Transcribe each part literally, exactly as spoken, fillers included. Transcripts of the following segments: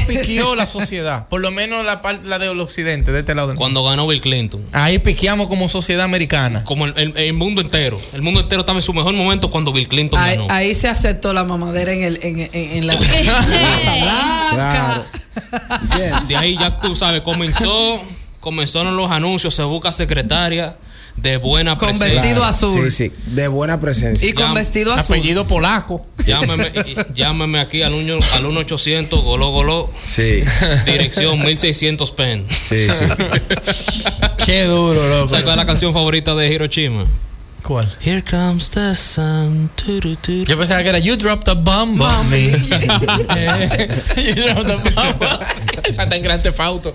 piqueó la sociedad, por lo menos la parte la del occidente, de este lado. Cuando ganó Bill Clinton. Ahí piqueamos como sociedad americana. Como el, el, el mundo entero. El mundo entero estaba en su mejor momento cuando Bill Clinton ahí, ganó. Ahí se aceptó la mamadera en, el, en, en, en la Casa Blanca. Claro. De ahí ya tú sabes, comenzó, comenzaron los anuncios, se busca secretaria de buena con presencia. Con vestido claro, azul. Sí, sí, de buena presencia. Y con Llam, vestido azul. Apellido polaco. Llámeme, llámeme aquí al uno ochocientos, goló, goló. Sí. Dirección mil seiscientos Penn. Sí, sí. Qué duro, loco. ¿Sabes cuál es la canción favorita de Hiroshima? ¿Cuál? Here comes the sun. Tu, tu, tu. Yo pensaba que era You Dropped a Bomb on Me. You Dropped a Bomb. Esa está en Grand Theft Auto.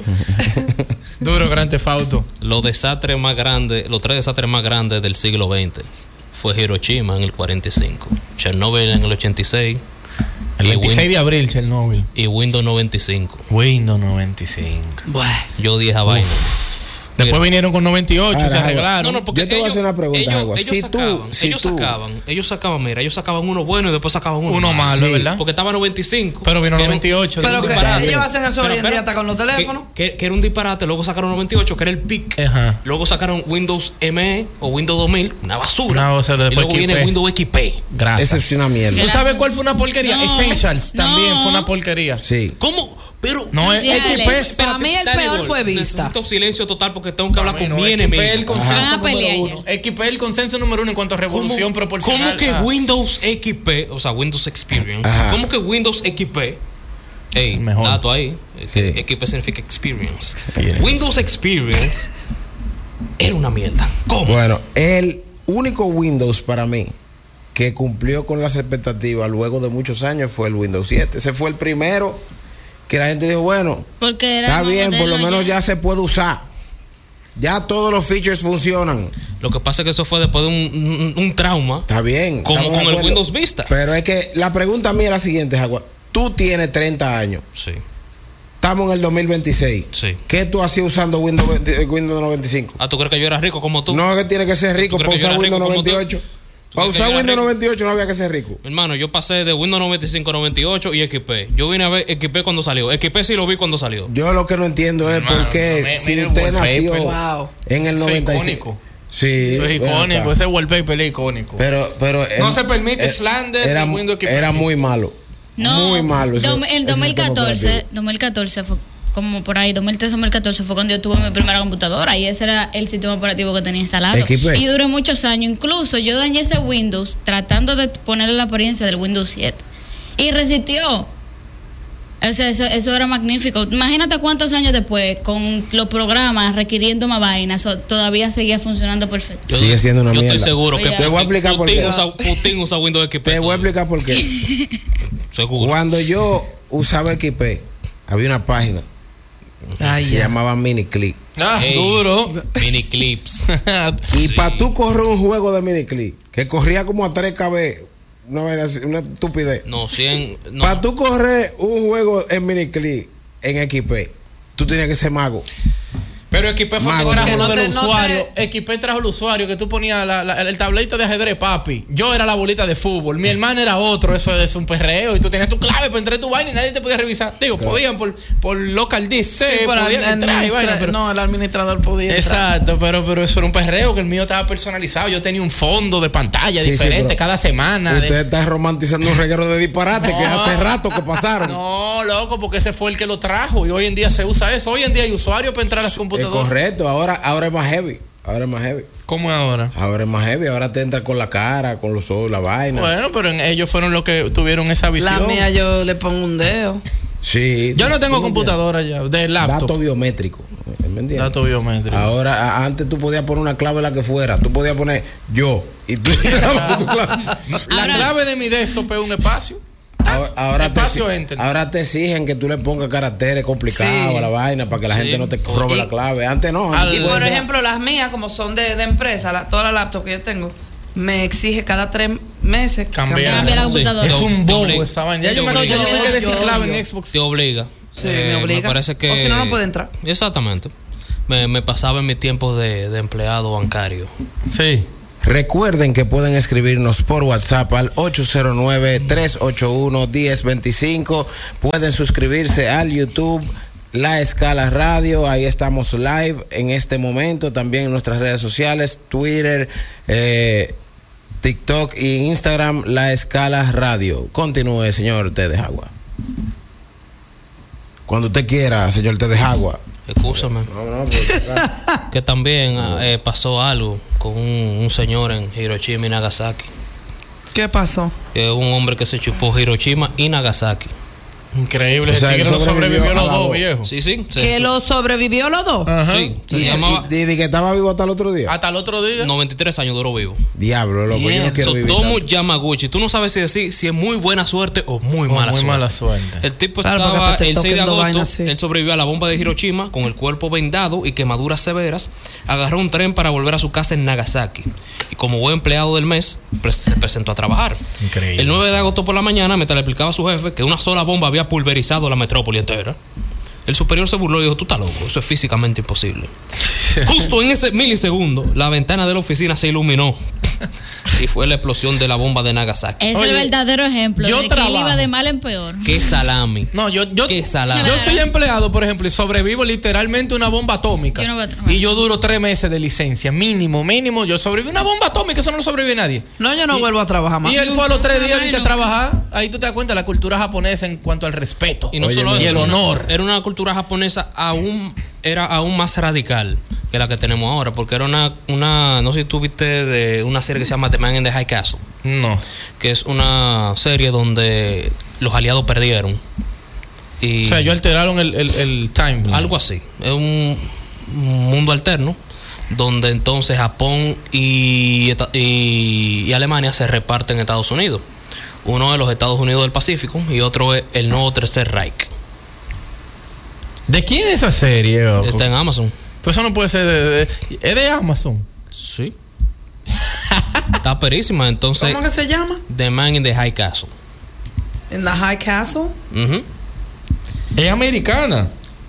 Duro Grand Theft Auto. Los desastres más grandes, los tres desastres más grandes del siglo veinte fue Hiroshima en el cuarenta y cinco, Chernobyl en el ochenta y seis, el veintiséis Win- de abril Chernobyl y Windows noventa y cinco. Windows noventa y cinco. Bueno. Yo dije a vaina. Después Mira, vinieron con noventa y ocho, ahora, se arreglaron. No, no, porque yo te voy a hacer una pregunta, ellos, Agua. ellos Si sacaban, tú, si ellos tú, sacaban, ellos sacaban, mira, ellos sacaban uno bueno y después sacaban uno, uno malo, malo, sí. ¿verdad? Porque estaba noventa y cinco. Pero vino noventa y ocho. Pero que disparate. ellos hacen eso Pero, hoy en pero, día hasta con los teléfonos. Que, que, que era un disparate. Luego sacaron noventa y ocho, que era el pic. Ajá. Luego sacaron Windows M E o Windows dos mil, una basura. No, o sea, y luego X P. viene Windows X P. Gracias. Eso es una mierda. ¿Tú sabes cuál fue una porquería? No, Essentials no. también fue una porquería. Sí. ¿Cómo? Pero No, es Dale. X P. Para mí el Dale, peor Gol. fue Vista. Necesito silencio total porque tengo que hablar con Bueno, mi X P enemigo. el consenso Van a número pelear uno. X P el consenso número uno en cuanto a ¿Cómo, revolución proporcional. ¿Cómo que a- Windows X P, o sea, Windows Experience? Ajá. ¿Cómo que Windows X P? Ey, mejor. dato ahí. Sí. X P significa experience. Experience. Windows Experience era una mierda. ¿Cómo? Bueno, el único Windows para mí que cumplió con las expectativas luego de muchos años fue el Windows siete. Ese fue el primero que la gente dijo, bueno, Porque era está más bien, por lo moderno menos ya se puede usar. Ya todos los features funcionan. Lo que pasa es que eso fue después de un, un, un trauma. Está bien. Como estamos de con el acuerdo. Windows Vista. Pero es que la pregunta mía es la siguiente, Jagua. Tú tienes treinta años. Sí, Estamos en el dos mil veintiséis. sí. ¿Qué tú hacías usando Windows, veinte, Windows noventa y cinco? Ah, ¿tú crees que yo era rico como tú? No es que tiene que ser rico ¿Tú para crees que usar yo era Windows rico como noventa y ocho. tú? Para ¿Tú crees usar que yo era Windows rico? noventa y ocho no había que ser rico. Mi hermano, yo pasé de Windows noventa y cinco, noventa y ocho y X P. Yo vine a ver X P cuando salió. X P sí lo vi cuando salió. Yo lo que no entiendo es Hermano, por qué no, me- si mira el usted wallpaper. nació Wow. en el Eso es noventa y cinco. icónico. Sí. Eso es ven icónico. acá. Ese wallpaper es icónico. Pero, pero No em- se permite eh, slander Era, ni Windows X P. era muy malo. No, muy malo. ese- dom- el ese sistema dos mil catorce, operativo. dos mil catorce fue como por ahí, dos mil trece, dos mil catorce fue cuando yo tuve mi primera computadora y ese era el sistema operativo que tenía instalado. X P. Y duró muchos años. Incluso yo dañé ese Windows tratando de ponerle la apariencia del Windows siete. Y resistió. O sea, eso, eso era magnífico. Imagínate cuántos años después, con los programas requiriendo más vainas, so- todavía seguía funcionando perfecto. Yo- Sigue siendo una yo mierda. estoy seguro que Oye, te voy a explicar por Putin qué. usa, Putin usa Windows X P. Te voy a todavía. explicar por qué. Seguro. Cuando yo usaba X P, había una página Ay, se ya. llamaba Miniclip. Ah, Ey, duro. Mini clips. Y Sí. para tú correr un juego de Miniclip, que corría como a tres kilobytes, una, vaina así, una estupidez. No, cien. No. Para tú correr un juego en Miniclip en X P, tú tenías que ser mago. Pero X P fue Mago, que trajo porque lo no del te- no usuario. te- X P trajo el usuario que tú ponías la- la- el tablito de ajedrez, papi. Yo era la bolita de fútbol. Mi hermano era otro. Eso es un perreo. Y tú tenías tu clave para entrar en tu vaina y nadie te podía revisar. Digo, podían por, por local disk. Sí, Sí, pero podían el entrar y vaina, administra- pero- no, el administrador podía entrar. Exacto, pero, pero eso era un perreo que el mío estaba personalizado. Yo tenía un fondo de pantalla Sí, sí, diferente pero cada semana. de- Usted está romantizando un reguero de disparate que No. hace rato que pasaron. No, loco, porque ese fue el que lo trajo. Y hoy en día se usa eso. Hoy en día hay usuarios para entrar a las Es computadoras. correcto, ahora, ahora es más heavy. Ahora es más heavy. ¿Cómo es ahora? Ahora es más heavy. Ahora te entra con la cara, con los ojos, la vaina. Bueno, pero en- ellos fueron los que tuvieron esa visión. La mía yo le pongo un dedo. Sí. Yo no tengo ¿tú me computadora ya, de entiendes? laptop. Dato biométrico. ¿Me entiendes? Dato biométrico. Ahora, a- antes tú podías poner una clave la que fuera. Tú podías poner yo. Y tú entrabas tu clave. La Ahora- clave de mi desktop es un espacio. Ahora, ahora te, Espacio exi- enter. ahora te exigen que tú le pongas caracteres complicados Sí. a la vaina para que la Sí. gente no te robe Y- la clave. Antes no. antes Al- Y tú por podías- ejemplo, las mías, como son de, de empresa, la, toda la laptop que yo tengo, me exige cada tres meses Cambiar. Cambia la Sí. computadora. Es Te- un te bobo obliga. esa vaina. Ya Te yo me obliga. yo me quedé sin Yo- clave yo- en Xbox. Te obliga. Sí, Eh, me obliga. Me parece que. O si no, no puede entrar. Exactamente. Me, me pasaba en mis tiempos de, de empleado bancario. Sí. Recuerden que pueden escribirnos por WhatsApp al ocho cero nueve, tres ocho uno, uno cero dos cinco. Pueden suscribirse al YouTube La Escala Radio. Ahí estamos live en este momento. También en nuestras redes sociales, Twitter, eh, TikTok e Instagram, La Escala Radio. Continúe, señor Té de Jagua. Cuando usted quiera, señor Té de Jagua. Escúchame. No, no, pues, Que también eh, pasó algo con un, un señor en Hiroshima y Nagasaki. ¿Qué pasó? Que un hombre que se chupó Hiroshima y Nagasaki. Increíble. O sea, el tigre él no sobrevivió sobrevivió los a la dos, voz. viejo. Sí, sí. se- ¿Que lo sobrevivió los dos? Ajá. Sí, se y, llamaba y- y que estaba vivo hasta el otro día. Hasta el otro día. noventa y tres años duró vivo. Diablo, loco, yo Bien. no quiero vivir Sotomo tanto. Yamaguchi. Tú no sabes si decir si es muy buena suerte o muy Oh, mala muy suerte. mala suerte. El tipo Claro, porque estaba te el seis de toquen dos agosto, vainas así. él sobrevivió a la bomba de Hiroshima con el cuerpo vendado y quemaduras severas. Agarró un tren para volver a su casa en Nagasaki. Y como buen empleado del mes, pues, se presentó a trabajar. Increíble. El nueve de agosto por la mañana, mientras le explicaba a su jefe que una sola bomba había pulverizado la metrópoli entera, el superior se burló y dijo: tú estás loco, eso es físicamente imposible. Justo en ese milisegundo, la ventana de la oficina se iluminó. Y fue la explosión de la bomba de Nagasaki. Es Oye, el verdadero ejemplo yo de que él trabajo. iba de mal en peor. ¡Qué salami! No, yo, yo, ¡Qué salami! yo soy empleado, por ejemplo, y sobrevivo literalmente una bomba atómica. Yo no voy a trabajar. Y yo duro tres meses de licencia, mínimo, mínimo. Yo sobreviví una bomba atómica, eso no lo sobrevive nadie. No, yo no Y- vuelvo a trabajar más. Y él fue a los tres días y que Bueno. trabajar. Ahí tú te das cuenta de la cultura japonesa en cuanto al respeto Y no Oye, solo y eso, el era una- honor. Era una cultura japonesa aún, era aún más radical que la que tenemos ahora, porque era una, una no sé si tú viste de una serie que se llama The Man in the High Castle, No. que es una serie donde los aliados perdieron. Y O sea, ellos alteraron el, el, el time. algo así. Es un mundo alterno donde entonces Japón y, Eta- y, y Alemania se reparten en Estados Unidos. Uno de los Estados Unidos del Pacífico y otro es el nuevo Tercer Reich. ¿De quién es esa serie, loco? Está en Amazon. Pues eso no puede ser de, de- es de Amazon. Sí. Está perísima. Entonces, ¿Cómo que se llama? The Man in the High Castle. En the High Castle. Ujú. Es americana.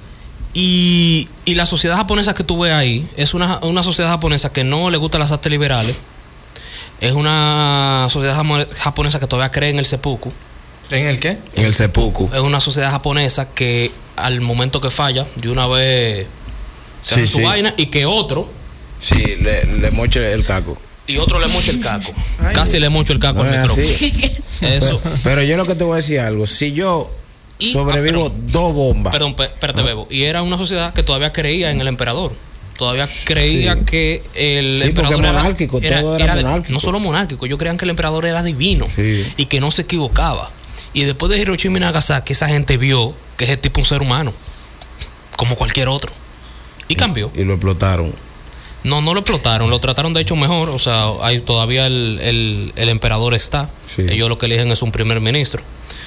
y, y la sociedad japonesa que tú ves ahí es una, una sociedad japonesa que no le gustan las artes liberales. Es una sociedad jamo- japonesa que todavía cree en el seppuku. ¿En el qué? En el seppuku. Es una sociedad japonesa que al momento que falla, de una vez se Sí, hace su sí. vaina y que otro, Sí, le, le moche el caco. y otro le mocha el caco. Ay. Casi le mocho el caco No al es micrófono. así. Eso. Pero, pero yo lo que te voy a decir algo. Si yo Y- sobrevivo ah, perdón. dos bombas. Perdón, pe- espérate, Bebo. Y era una sociedad que todavía creía en el emperador. Todavía creía Sí. que el Sí, emperador porque era- monárquico, todo era de- monárquico. no solo monárquico, ellos creían que el emperador era divino Sí. y que no se equivocaba. Y después de Hiroshima y Nagasaki, esa gente vio que ese tipo es un ser humano, como cualquier otro. Y cambió. Y lo explotaron. No, no lo explotaron, lo trataron de hecho mejor. O sea, hay todavía el, el, el emperador está. Sí. Ellos lo que eligen es un primer ministro.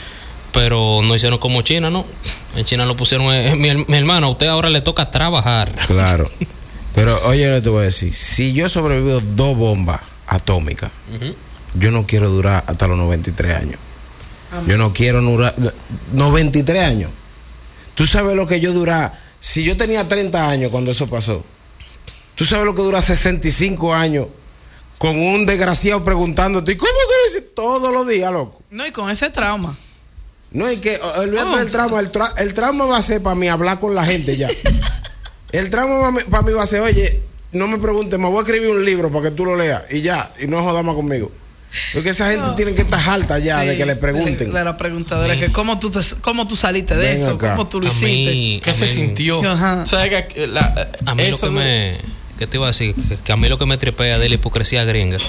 Pero no hicieron como China, ¿no? En China lo pusieron, eh, mi, mi hermano, a usted ahora le toca trabajar. Claro. Pero oye, lo que te voy a decir. Si yo sobrevivo dos bombas atómicas, Ujú. yo no quiero durar hasta los noventa y tres años. Yo no quiero durar noventa y tres años. Tú sabes lo que yo dura. Si yo tenía treinta años cuando eso pasó, tú sabes lo que dura sesenta y cinco años con un desgraciado preguntándote, ¿cómo tú dices todos los días, loco? No, y con ese trauma. No, es que o- olvídate Oh. del trauma. El, tra- el trauma va a ser para mí hablar con la gente ya. El trauma para mí va a ser, oye, no me preguntes, me voy a escribir un libro para que tú lo leas y ya, y no jodas más conmigo. Porque esa gente No. tiene que estar alta ya Sí, de que le pregunten. De la preguntadora, que cómo tú, te, cómo tú saliste de Ven eso, acá. cómo tú lo A hiciste. mí- ¿Qué a se mí- sintió? Ajá. ¿Sabes que la, A mí eso lo que de- me... ¿Qué te iba a decir? Que, que a mí lo que me tripea de la hipocresía gringa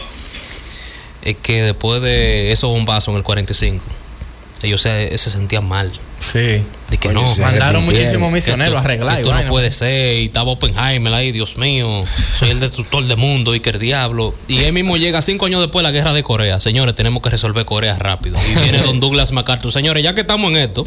es que después de esos bombazos en el cuarenta y cinco, ellos se, se sentían mal. Sí. De que Oye, no, se Mandaron arrepintieron. muchísimos misioneros a arreglar. y Esto no vaina. puede ser. Y estaba Oppenheimer ahí, Dios mío, soy el destructor del mundo y que el diablo. Y él mismo llega cinco años después de la guerra de Corea. Señores, tenemos que resolver Corea rápido. Y viene Don Douglas MacArthur. Señores, ya que estamos en esto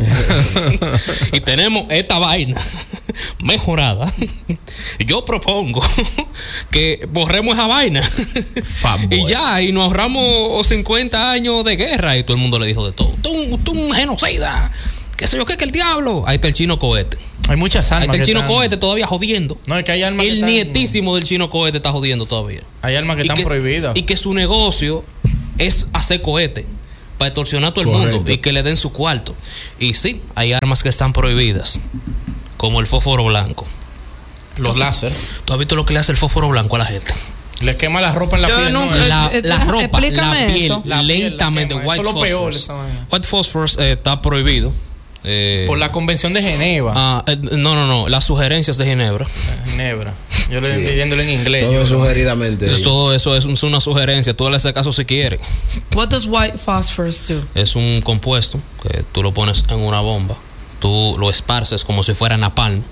y tenemos esta vaina mejorada, yo propongo que borremos esa vaina Fanboy. y ya, y nos ahorramos cincuenta años de guerra. Y todo el mundo le dijo de todo. Tú, tú un genocida. qué sé yo, qué que el diablo. Ahí está el chino cohete. Hay muchas Ahí armas. está el que chino están- cohete todavía jodiendo. No, es que hay armas que El están- nietísimo del chino cohete está jodiendo todavía. Hay armas que Y están que- prohibidas. Y que su negocio es hacer cohete para extorsionar a todo el Correcto. mundo y que le den su cuarto. Y sí, hay armas que están prohibidas, como el fósforo blanco. Los láser. ¿Tú has visto lo que le hace el fósforo blanco a la gente? Les quema la ropa en la Yo piel. nunca- ¿no? La, eh, la eh, ropa, explícame la piel, eso. La piel la lentamente. quema. White Eso es lo peor, phosphorus. esa vaina. White phosphorus eh, está prohibido. Eh, Por la Convención de Geneva. ah, eh, no, no, no. Las sugerencias de Ginebra. Ginebra. Yo le estoy leyéndolo en inglés. Todo yo- es sugeridamente. Es- todo eso es, un- es una sugerencia. Tú le haces caso si quieres. What does white phosphorus do? Es un compuesto que tú lo pones en una bomba. Tú lo esparces como si fuera napalm.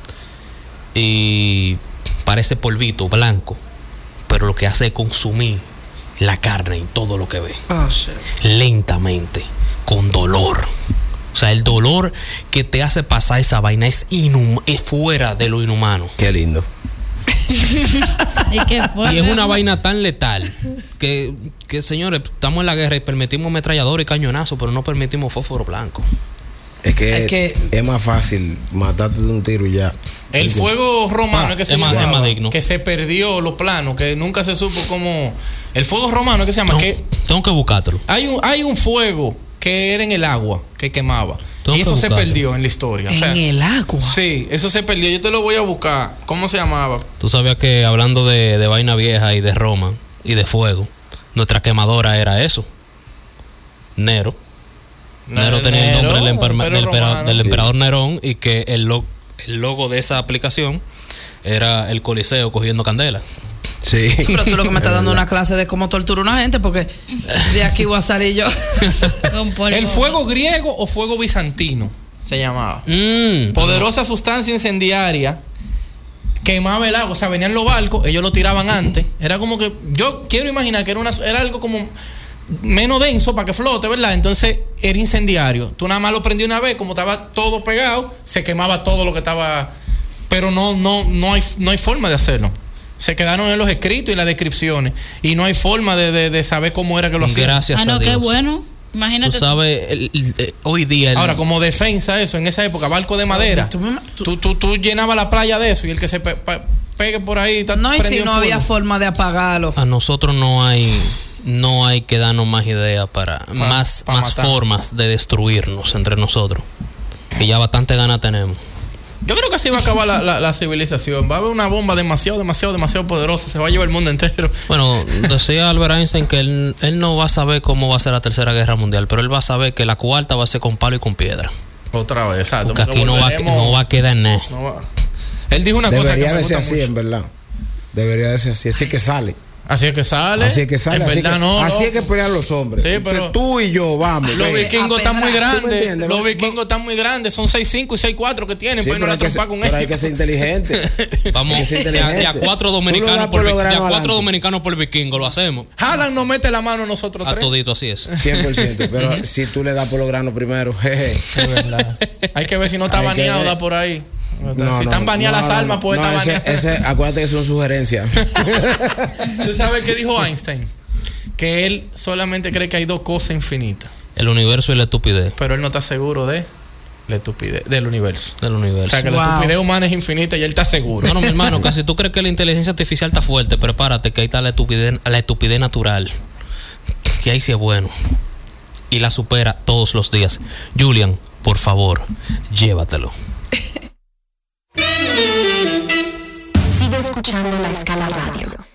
Y parece polvito blanco. Pero lo que hace es consumir la carne y todo lo que ve. Oh, shit. Lentamente, con dolor. O sea, el dolor que te hace pasar esa vaina es, inhum- es fuera de lo inhumano. Qué lindo. ¿Y qué fue? Y es una vaina tan letal que, que, señores, estamos en la guerra y permitimos ametrallador y cañonazo, pero no permitimos fósforo blanco. Es que, Es que- es más fácil matarte de un tiro y ya. El fuego romano Ah, es que se es más- llamaba, es más digno. que se perdió los planos, que nunca se supo cómo. El fuego romano es que se llama. Tengo, Que tengo que buscártelo. hay un, hay un fuego que era en el agua, que quemaba. Tengo y que eso se buscarlo. perdió en la historia. O sea, En el agua. sí, eso se perdió. Yo te lo voy a buscar. ¿Cómo se llamaba? Tú sabías que hablando de, de vaina vieja y de Roma y de fuego, nuestra quemadora era eso. Nero. Nero tenía el nombre del, emper- Imperio del, empera- Romano. del emperador Nerón y que el, lo- el logo de esa aplicación era el Coliseo cogiendo candela. Sí. Pero tú lo que me estás dando una clase de cómo torturar a una gente, porque de aquí voy a salir yo. Con polvo. ¿El fuego griego o fuego bizantino? Se llamaba. Mm, Poderosa sustancia incendiaria. Quemaba el agua, o sea, venían los barcos, ellos lo tiraban antes. Era como que, yo quiero imaginar que era, una, era algo como menos denso para que flote, ¿verdad? Entonces era incendiario. Tú nada más lo prendías una vez, como estaba todo pegado, se quemaba todo lo que estaba. Pero no, no, no hay, no hay forma de hacerlo. Se quedaron en los escritos y las descripciones. Y no hay forma de, de, de saber cómo era que lo hacían. gracias Ah, no, a qué Dios. bueno. Imagínate. Tú sabes, el- el- eh, hoy día... el- Ahora, como defensa, eso, en esa época, barco de madera. Tú me- tú- Tú, tú, tú llenabas la playa de eso y el que se pe- pe- pegue por ahí está No, y si prendido no en había fuego. forma de apagarlo. a nosotros no hay no hay que darnos más ideas para, más, pa más matar. formas de destruirnos entre nosotros. Que ya bastante ganas tenemos. Yo creo que así va a acabar la, la, la civilización. Va a haber una bomba demasiado, demasiado, demasiado poderosa. Se va a llevar el mundo entero. Bueno, decía Albert Einstein que él, él no va a saber cómo va a ser la tercera guerra mundial, pero él va a saber que la cuarta va a ser con palo y con piedra. Otra vez, exacto. Porque aquí no va, volveremos- no va a quedar nada. no va- Él dijo una cosa que Debería me de ser gusta así, mucho. en verdad. Debería de ser así. Así que sale. Así es que sale. Así es que sale. En Así, verdad que, no. así loco. es que pelean los hombres. Sí, Usted, pero- tú y yo, vamos. Los ven. vikingos están muy ¿Tú me grandes. entiendes? Los Va- vikingos están muy grandes. Son seis cinco y seis cuatro que tienen. Sí, pues no pero, la hay que trompa ser, con pero hay ellos. que ser inteligente. Vamos, Hay que ser de a, de a inteligente. cuatro Tú lo dominicanos das por, por vi- los de a granos cuatro adelante. dominicanos por vikingo lo hacemos. Haaland nos mete la mano a nosotros A tres. todito así es. cien por ciento. Pero si tú le das por los granos primero, jeje. Es verdad. Hay que ver si no está Hay que baneado ver. da por ahí. No, si no, están baneadas no, las no, almas, no. pues No, está ese, baneado. ese, acuérdate que son sugerencias. ¿Tú sabes qué dijo Einstein? Que él solamente cree que hay dos cosas infinitas. El universo y la estupidez Pero él no está seguro de la estupidez del universo. del O universo. sea, que la Wow. estupidez humana es infinita y él está seguro. No, no, mi hermano, casi tú crees que la inteligencia artificial está fuerte, prepárate que ahí está la estupidez, la estupidez natural. Que ahí sí es bueno. Y la supera todos los días. Julian, por favor, llévatelo. Sigue escuchando La Escala Radio.